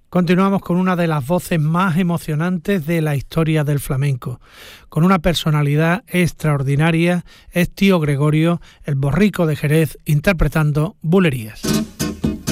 Continuamos con una de las voces más emocionantes de la historia del flamenco. Con una personalidad extraordinaria, es Tío Gregorio, el borrico de Jerez, interpretando Bulerías.